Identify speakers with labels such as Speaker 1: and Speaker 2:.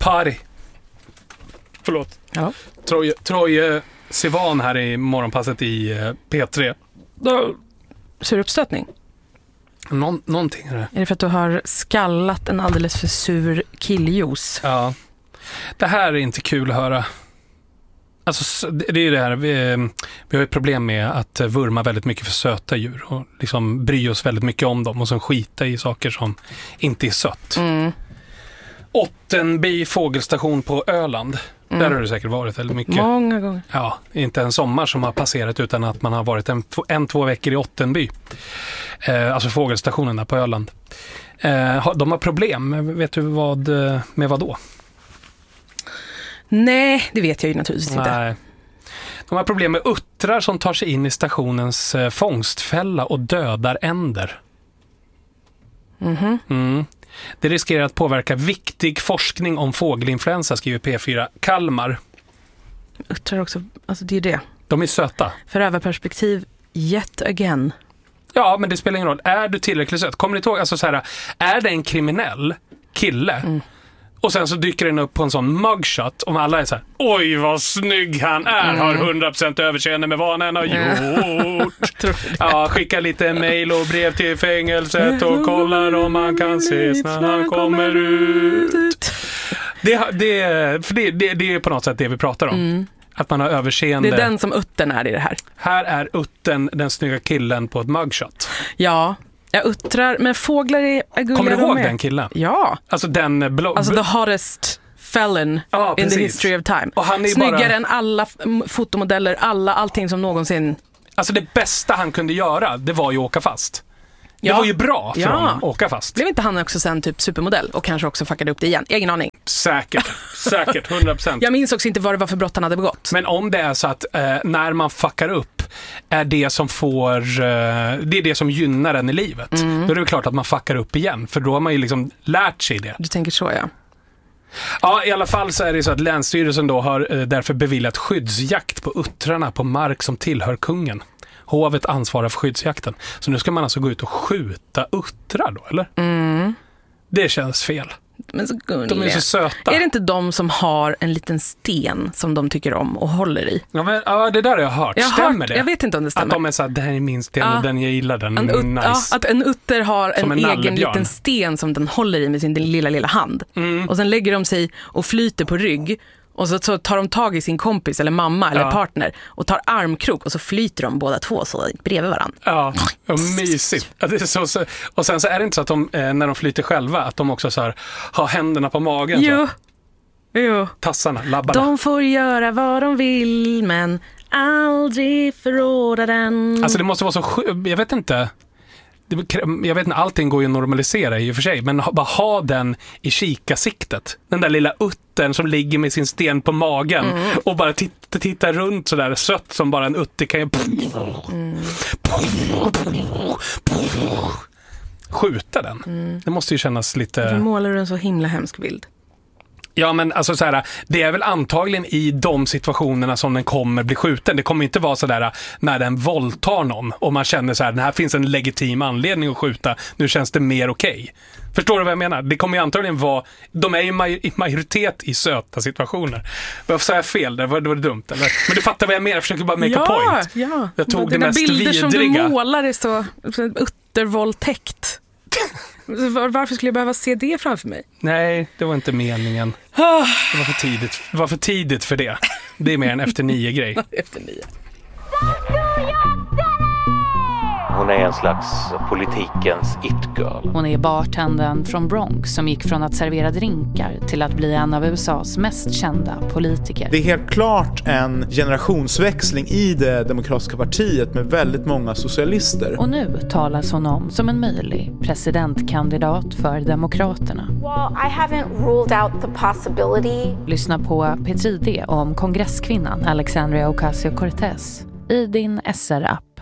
Speaker 1: party. Förlåt.
Speaker 2: Ja.
Speaker 1: Troje Sivan här i morgonpasset i P3.
Speaker 2: Suruppstötning?
Speaker 1: Någonting är det.
Speaker 2: Är det för att du har skallat en alldeles för sur killjuice?
Speaker 1: Ja. Det här är inte kul att höra. Alltså, det är ju det här. Vi har ett problem med att vurma väldigt mycket för söta djur. Och liksom bry oss väldigt mycket om dem. Och sen skita i saker som inte är sött. Ottenby fågelstation på Öland. Där har du säkert varit väldigt mycket.
Speaker 2: Många gånger.
Speaker 1: Ja, inte en sommar som har passerat utan att man har varit 2 veckor i Ottenby. Alltså fågelstationerna på Öland. De har problem. Vet du med vad då?
Speaker 2: Nej, det vet jag ju naturligtvis inte.
Speaker 1: Nej. De har problem med uttrar som tar sig in i stationens fångstfälla och dödar änder. Det riskerar att påverka viktig forskning om fågelinfluensa, skriver P4 Kalmar.
Speaker 2: Uttrar också, alltså det är det.
Speaker 1: De är söta.
Speaker 2: Förövarperspektiv, yet again.
Speaker 1: Ja, men det spelar ingen roll. Är du tillräckligt söt? Kommer ni ihåg, alltså så här, är det en kriminell kille och sen så dyker den upp på en sån mugshot och alla är så här: oj vad snygg han är, har 100% överseende med vad han än har gjort. Ja, skicka lite mejl och brev till fängelset och kollar om man kan ses när han kommer ut. Det är på något sätt det vi pratar om. Att man har överseende.
Speaker 2: Det är den som uttern är i det här.
Speaker 1: Här är uttern den snygga killen på ett mugshot.
Speaker 2: Ja, jag uttrar, men fåglar är gulliga.
Speaker 1: Kommer du ihåg den killen?
Speaker 2: Ja.
Speaker 1: Alltså den
Speaker 2: alltså the hottest felon in the history of time. Och han är snyggare än alla fotomodeller, allting som någonsin.
Speaker 1: Alltså det bästa han kunde göra, det var ju att åka fast. Det var ju bra för honom att åka fast.
Speaker 2: Blev inte han också sen typ supermodell och kanske också fuckade upp det igen? Egen aning.
Speaker 1: Säkert, 100%.
Speaker 2: Jag minns också inte vad det var för brott han hade begått.
Speaker 1: Men om det är så att när man fuckar upp är det som det är det som gynnar en i livet. Då är det klart att man fuckar upp igen. För då har man ju liksom lärt sig det.
Speaker 2: Du tänker så, ja.
Speaker 1: Ja, i alla fall så är det så att Länsstyrelsen då har därför beviljat skyddsjakt på uttrarna på mark som tillhör kungen. Hovet ansvarar för skyddsjakten. Så nu ska man alltså gå ut och skjuta uttrar då, eller? Det känns fel.
Speaker 2: Men så
Speaker 1: de är så söta.
Speaker 2: Är det inte de som har en liten sten som de tycker om och håller i?
Speaker 1: Ja, men, det där har jag hört. Stämmer det?
Speaker 2: Jag vet inte om det stämmer.
Speaker 1: Att de är så här, det här är min sten och den jag gillar, den nice.
Speaker 2: Ja, att en utter har en egen liten sten som den håller i med sin lilla hand. Och sen lägger de sig och flyter på rygg. Och så tar de tag i sin kompis eller mamma eller partner och tar armkrok och så flyter de båda två så bredvid varandra.
Speaker 1: Ja, mysigt. Det är så, och sen så är det inte så att de, när de flyter själva, att de också så här, har händerna på magen.
Speaker 2: Jo.
Speaker 1: Tassarna, labbarna.
Speaker 2: De får göra vad de vill, men aldrig förråda den.
Speaker 1: Alltså det måste vara så jag vet inte. Jag vet inte, allting går ju att normalisera i och för sig, men bara ha den i kikasiktet. Den där lilla uttern som ligger med sin sten på magen och bara titta runt så där sött som bara en utter kan ju skjuta den. Det måste ju kännas lite.
Speaker 2: Varför målar du en så himla hemsk bild?
Speaker 1: Ja, men alltså så här, det är väl antagligen i de situationerna som den kommer bli skjuten. Det kommer inte vara så där när den våldtar någon och man känner så här, den här finns en legitim anledning att skjuta. Nu känns det mer okej. Förstår du vad jag menar? Det kommer ju antagligen vara, de är ju i majoritet i söta situationer. Varför sa jag fel? Det var dumt, eller? Men du fattar vad jag menar, jag försöker bara make a point.
Speaker 2: Ja.
Speaker 1: Jag tog det mest
Speaker 2: bilder
Speaker 1: vidriga.
Speaker 2: Som du målar är så uttervåldtäkt. Varför skulle jag behöva se det framför mig?
Speaker 1: Nej, det var inte meningen. Det var för tidigt för det. Det är mer en efter 9 grej.
Speaker 2: Efter 9.
Speaker 3: Hon är en slags politikens it-girl.
Speaker 4: Hon är bartendern från Bronx som gick från att servera drinkar till att bli en av USAs mest kända politiker.
Speaker 5: Det är helt klart en generationsväxling i det demokratiska partiet med väldigt många socialister.
Speaker 4: Och nu talas hon om som en möjlig presidentkandidat för Demokraterna.
Speaker 6: Well, I haven't ruled out the possibility.
Speaker 4: Lyssna på P3D om kongresskvinnan Alexandria Ocasio-Cortez i din SR-app.